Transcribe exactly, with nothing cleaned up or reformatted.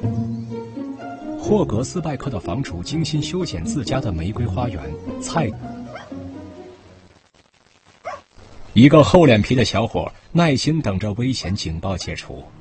霍格斯拜克的房主精心修剪自家的玫瑰花园，菜。一个厚脸皮的小伙耐心等着危险警报解除。